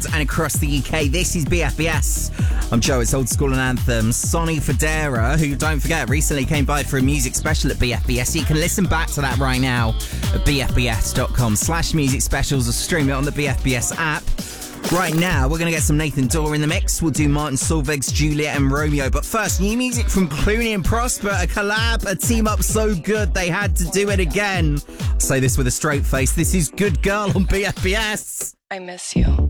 and across the UK. This is BFBS. I'm Joe, it's Old School and Anthems. Sonny Fodera, who, don't forget, recently came by for a music special at BFBS. You can listen back to that right now at bfbs.com/music specials or stream it on the BFBS app. Right now, we're going to get some Nathan Dawe in the mix. We'll do Martin Solveig's Juliet and Romeo. But first, new music from Clooney and Prosper, a collab, a team up so good they had to do it again. I'll say this with a straight face. This is Good Girl on BFBS. I miss you.